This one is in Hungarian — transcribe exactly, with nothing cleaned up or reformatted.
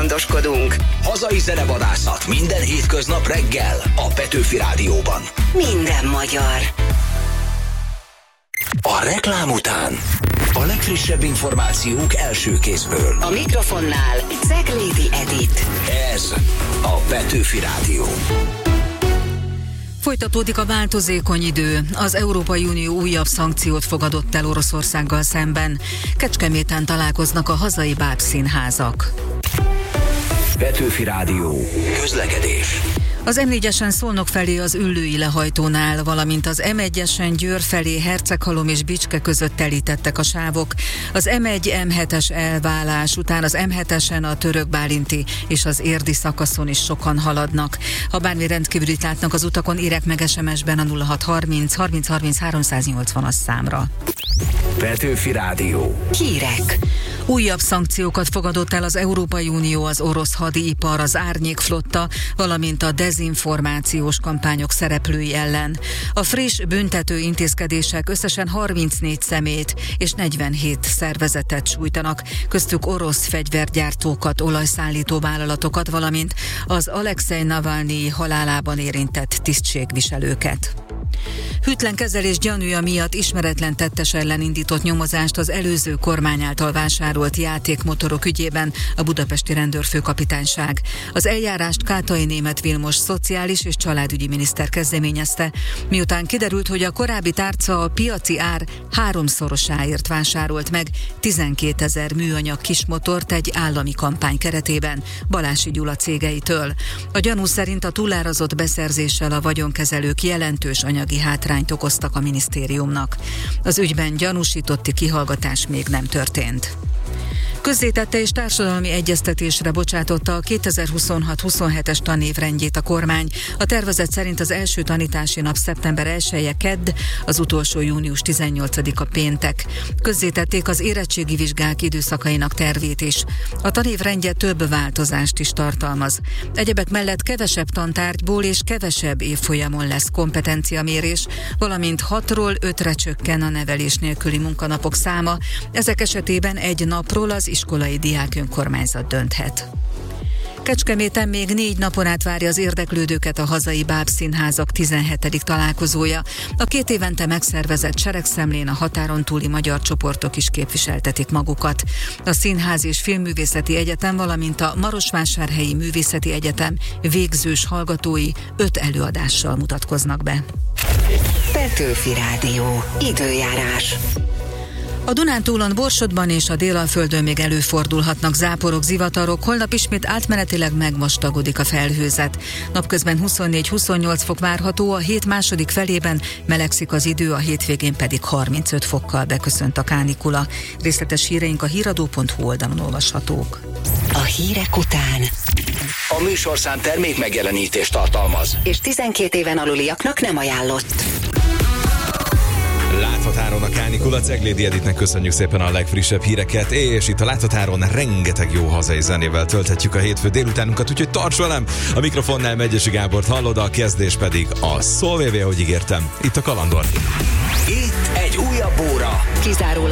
gondoskodunk. Hazai zenevadászat minden hétköznap reggel a Petőfi Rádióban. Minden magyar. A reklám után a legfrissebb információk első kézből. A mikrofonnál Ceglédi Edit. Ez a Petőfi Rádió. Folytatódik a változékony idő. Az Európai Unió újabb szankciót fogadott el Oroszországgal szemben. Kecskeméten találkoznak a hazai bábszínházak. Petőfi Rádió. Közlekedés. Az em négyesen Szolnok felé az Üllői lehajtónál, valamint az em egyesen Győr felé Herceghalom és Bicske között telítettek a sávok. Az em egy em hetes elválás után az em hetesen a Törökbálinti és az érdi szakaszon is sokan haladnak. Ha bármi rendkívülit látnak az utakon, írják meg es em es-ben a nulla hat harminc harminc harminc háromszáznyolcvanas számra. Petőfi Rádió. Hírek. Újabb szankciókat fogadott el az Európai Unió az orosz hadipar, az Árnyékflotta, valamint a dezinformációs kampányok szereplői ellen. A friss büntető intézkedések összesen harmincnégy személyt és negyvenhét szervezetet sújtanak, köztük orosz fegyvergyártókat, olajszállító vállalatokat, valamint az Alexej Navalnyi halálában érintett tisztségviselőket. Hűtlen kezelés gyanúja miatt ismeretlen tettes ellen indított nyomozást az előző kormány által vásárolt játékmotorok ügyében a budapesti rendőrfőkapitányság. Az eljárást Kátai Németh Vilmos szociális és családügyi miniszter kezdeményezte, miután kiderült, hogy a korábbi tárca a piaci ár háromszorosáért vásárolt meg tizenkétezer műanyag kismotort egy állami kampány keretében Balási Gyula cégeitől. A gyanú szerint a túlárazott beszerzéssel a vagyonkezelők jelentős anyagi hátrányt okoztak a minisztériumnak. Az ügyben gyanúsítotti kihallgatás még nem történt. Közzétette és társadalmi egyeztetésre bocsátotta a kétezer-huszonhat huszonhetes tanévrendjét a kormány. A tervezet szerint az első tanítási nap szeptember elseje kedd, az utolsó június tizennyolcadika péntek. Közzétették az érettségi vizsgák időszakainak tervét is. A tanévrendje több változást is tartalmaz. Egyebek mellett kevesebb tantárgyból és kevesebb évfolyamon lesz kompetenciamérés, valamint hatról ötre csökken a nevelés nélküli munkanapok száma. Ezek esetében egy napról az iskolai diák önkormányzat dönthet. Kecskeméten még négy napon át várja az érdeklődőket a hazai bábszínházak tizenhetedik találkozója. A két évente megszervezett seregszemlén a határon túli magyar csoportok is képviseltetik magukat. A Színház és Filmművészeti Egyetem, valamint a Marosvásárhelyi Művészeti Egyetem végzős hallgatói öt előadással mutatkoznak be. Petőfi Rádió. Időjárás. A Dunántúlon, Borsodban és a Délalföldön még előfordulhatnak záporok, zivatarok, holnap ismét átmenetileg megvastagodik a felhőzet. Napközben huszonnégy-huszonnyolc fok várható, a hét második felében melegszik az idő, a hétvégén pedig harmincöt fokkal beköszönt a kánikula. Részletes híreink a híradó pont hu oldalon olvashatók. A hírek után A műsorszám termék megjelenítést tartalmaz, és tizenkét éven aluliaknak nem ajánlott. Láthatáron a kánikula, Ceglédi Editnek köszönjük szépen a legfrissebb híreket, és itt a Láthatáron rengeteg jó hazai zenével tölthetjük a hétfő délutánunkat, úgyhogy tarts velem! A mikrofonnál Megyesi Gábort hallod, a kezdés pedig a Szolvévé, ahogy ígértem, itt a Kalandor. itt egy újabb óra. Kizárólag